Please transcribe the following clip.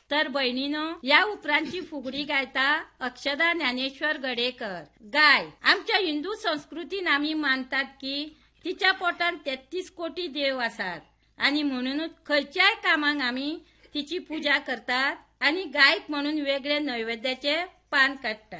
तर बहिणीनो, या उपरांतची फुगडी गायता अक्षदा ज्ञानेश्वर गडेकर. गाय आमच्या हिंदू संस्कृतीन आम्ही मानतात की तिच्या पोटान 33 कोटी देव आसात आणि म्हणूनच खंयच्याय कामाक आम्ही तिची पूजा करतात आणि गायक म्हणून वेगळे नैवेद्याचे पान काढतात.